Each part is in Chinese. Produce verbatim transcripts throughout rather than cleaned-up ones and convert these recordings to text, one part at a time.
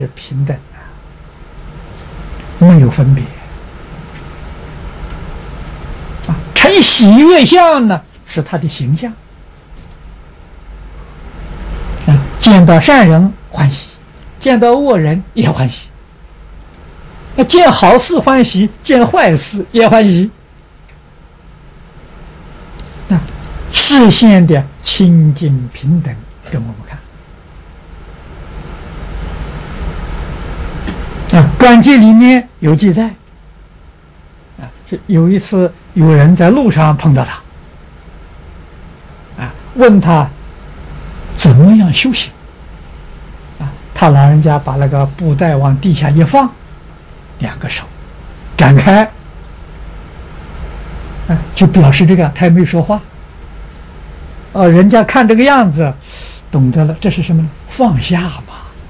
是平等的，没有分别啊。成喜悦相呢，是他的形象啊。见到善人欢喜，见到恶人也欢喜。那见好事欢喜，见坏事也欢喜。啊，视线的清净平等，给我们看。啊，传记里面有记载，啊，是有一次有人在路上碰到他，啊，问他怎么样修行，啊，他老人家把那个布袋往地下一放，两个手展开，啊，就表示这个，他也没说话，哦，人家看这个样子，懂得了，这是什么呢？放下嘛。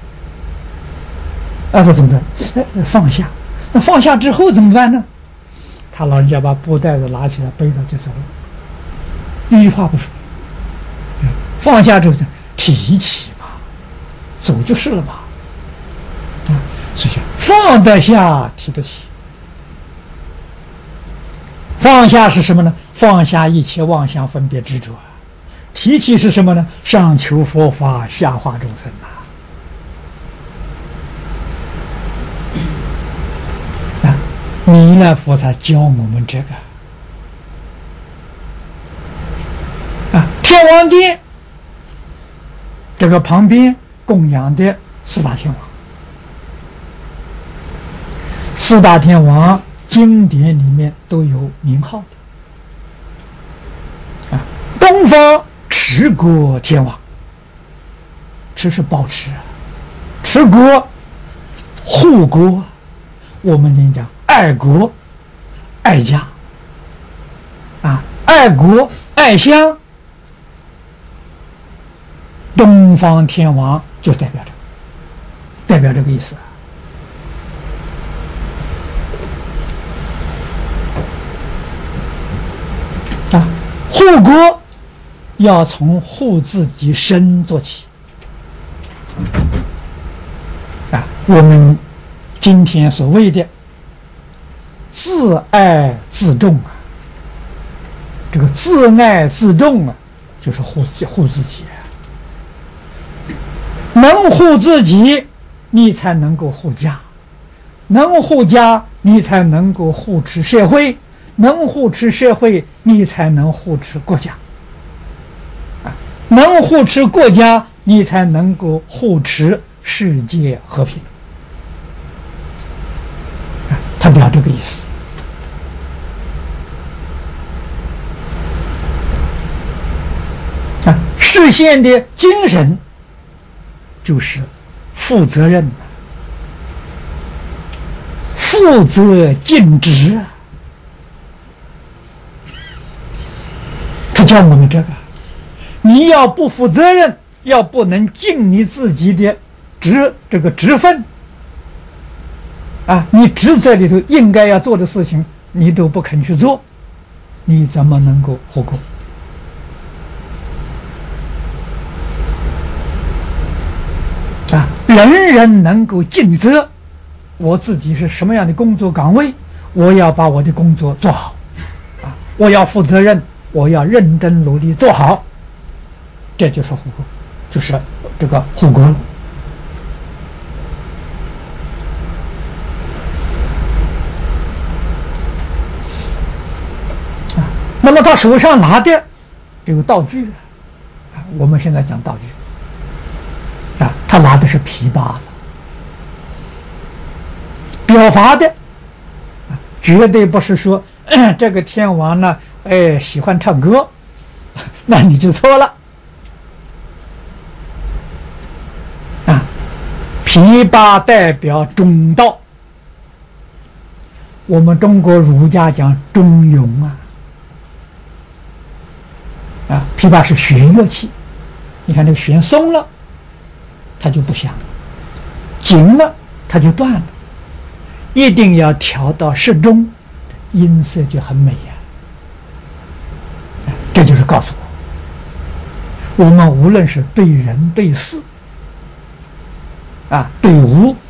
啊，不懂得，哎，放下。那放下之后怎么办呢？他老人家把布袋子拿起来背着就走了，一句话不说。放下之后提起嘛，走就是了嘛。啊，所以放得下，提得起。放下是什么呢？放下一切妄想分别执着。提起是什么呢？上求佛法，下化众生呐。弥勒菩萨教我们这个啊，天王殿这个旁边供养的四大天王，四大天王经典里面都有名号的啊。东方持国天王，持是保持，持国护国，我们念讲爱国爱家啊，爱国爱乡，东方天王就代表着代表这个意思啊。护国要从护自己身做起啊，我们今天所谓的自爱自重啊，这个自爱自重啊，就是护自护自己啊。能护自己，你才能够护家；能护家，你才能够护持社会；能护持社会，你才能护持国家。啊，能护持国家，你才能够护持世界和平。他表这个意思啊，视线的精神就是负责任、负责尽职啊。他教我们这个，你要不负责任，要不能尽你自己的职这个职分。啊，你职责里头应该要做的事情，你都不肯去做，你怎么能够护国？啊，人人能够尽责，我自己是什么样的工作岗位，我要把我的工作做好，啊，我要负责任，我要认真努力做好，这就是护国，就是这个护国了。那么他手上拿的这个道具啊，我们现在讲道具啊，他拿的是琵琶了，表法的啊，绝对不是说这个天王呢，哎，喜欢唱歌，那你就错了啊。琵琶代表中道，我们中国儒家讲中庸啊。啊，琵琶是弦乐器，你看这个弦松了，它就不响了；紧了，它就断了。一定要调到适中，音色就很美呀、啊。这就是告诉我，我们无论是对人对事，啊，对无